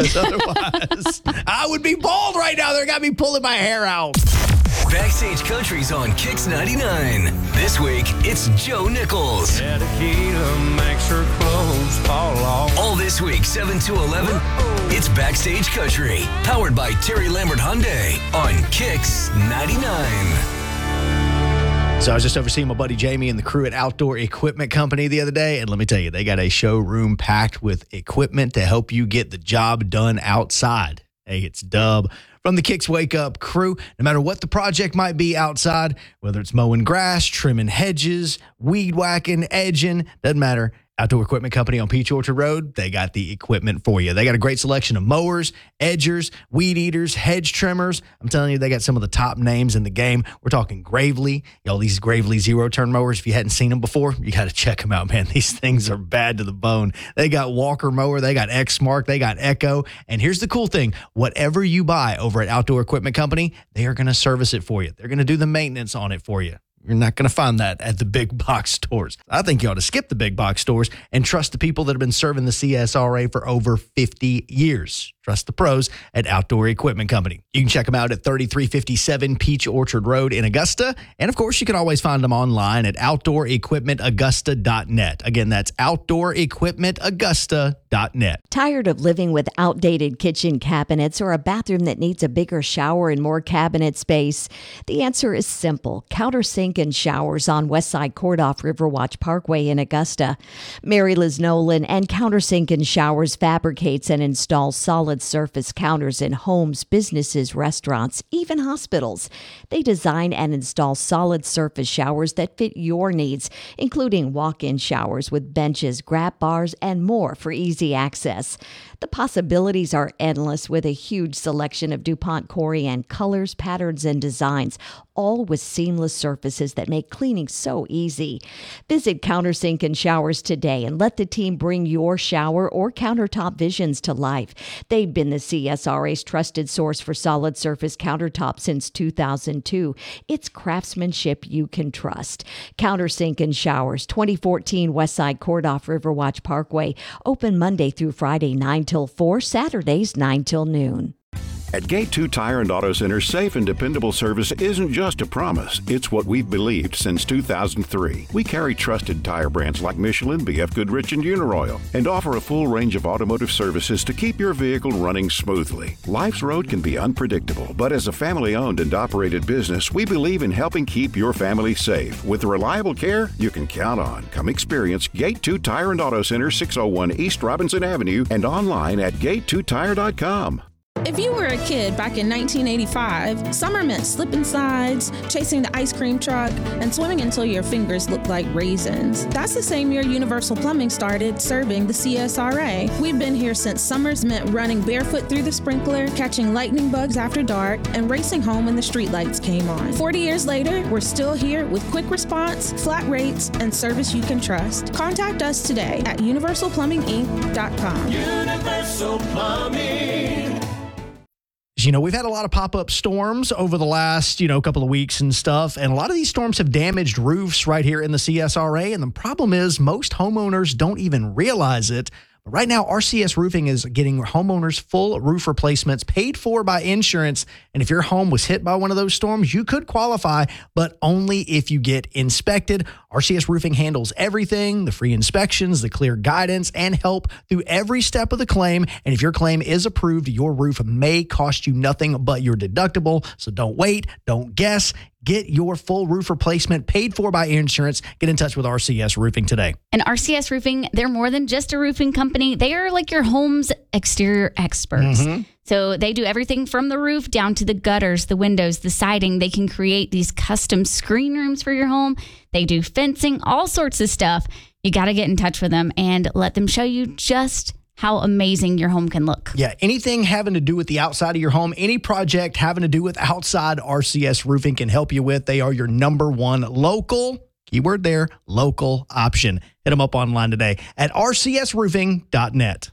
because otherwise I would be bald right now. They're got me pulling my hair out. Backstage Country's on Kicks 99. This week, it's Joe Nichols. Yeah, tequila makes her clothes fall off. All this week, 7 to 11, it's Backstage Country, powered by Terry Lambert Hyundai on Kicks 99. So I was just overseeing my buddy Jamie and the crew at Outdoor Equipment Company the other day, and let me tell you, they got a showroom packed with equipment to help you get the job done outside. Hey, it's Dub from the Kicks Wake Up crew. No matter what the project might be outside, whether it's mowing grass, trimming hedges, weed whacking, edging, doesn't matter. Outdoor Equipment Company on Peach Orchard Road, they got the equipment for you. They got a great selection of mowers, edgers, weed eaters, hedge trimmers. I'm telling you, they got some of the top names in the game. We're talking Gravely, these Gravely zero-turn mowers. If you hadn't seen them before, you got to check them out, man. These things are bad to the bone. They got Walker Mower, they got Exmark, they got Echo. And here's the cool thing. Whatever you buy over at Outdoor Equipment Company, they are going to service it for you. They're going to do the maintenance on it for you. You're not going to find that at the big box stores. I think you ought to skip the big box stores and trust the people that have been serving the CSRA for over 50 years. Trust the pros at Outdoor Equipment Company. You can check them out at 3357 Peach Orchard Road in Augusta. And, of course, you can always find them online at OutdoorEquipmentAugusta.net. Again, that's OutdoorEquipmentAugusta.net. Tired of living with outdated kitchen cabinets or a bathroom that needs a bigger shower and more cabinet space? The answer is simple. Countersink and Showers on Westside Court off Riverwatch Parkway in Augusta. Mary Liz Nolan and Countersink and Showers fabricates and installs solid surface counters in homes, businesses, restaurants, even hospitals. They design and install solid surface showers that fit your needs, including walk-in showers with benches, grab bars, and more for easy access. The possibilities are endless with a huge selection of DuPont Corian colors, patterns, and designs, all with seamless surfaces that make cleaning so easy. Visit Countersink and Showers today and let the team bring your shower or countertop visions to life. They've been the CSRA's trusted source for solid surface countertops since 2002. It's craftsmanship you can trust. Countersink and Showers, 2014 Westside Court off Riverwatch Parkway. Open Monday through Friday, 9 till 4, Saturdays, 9 till noon. At Gate 2 Tire and Auto Center, safe and dependable service isn't just a promise. It's what we've believed since 2003. We carry trusted tire brands like Michelin, BF Goodrich, and Uniroyal, and offer a full range of automotive services to keep your vehicle running smoothly. Life's road can be unpredictable, but as a family-owned and operated business, we believe in helping keep your family safe. With the reliable care you can count on. Come experience Gate 2 Tire and Auto Center, 601 East Robinson Avenue, and online at gate2tire.com. If you were a kid back in 1985, summer meant slipping slides, chasing the ice cream truck, and swimming until your fingers looked like raisins. That's the same year Universal Plumbing started serving the CSRA. We've been here since summers meant running barefoot through the sprinkler, catching lightning bugs after dark, and racing home when the streetlights came on. 40 years later, we're still here with quick response, flat rates, and service you can trust. Contact us today at universalplumbinginc.com. Universal Plumbing. We've had a lot of pop-up storms over the last, couple of weeks and stuff, and a lot of these storms have damaged roofs right here in the CSRA, and the problem is most homeowners don't even realize it. But right now, RCS Roofing is getting homeowners full roof replacements paid for by insurance, and if your home was hit by one of those storms, you could qualify, but only if you get inspected. RCS Roofing handles everything, the free inspections, the clear guidance, and help through every step of the claim. And if your claim is approved, your roof may cost you nothing but your deductible. So don't wait, don't guess. Get your full roof replacement paid for by insurance. Get in touch with RCS Roofing today. And RCS Roofing, they're more than just a roofing company. They are like your home's exterior experts. Mm-hmm. So they do everything from the roof down to the gutters, the windows, the siding. They can create these custom screen rooms for your home. They do fencing, all sorts of stuff. You got to get in touch with them and let them show you just how amazing your home can look. Yeah, anything having to do with the outside of your home, any project having to do with outside, RCS Roofing can help you with. They are your number one local, keyword there, local option. Hit them up online today at rcsroofing.net.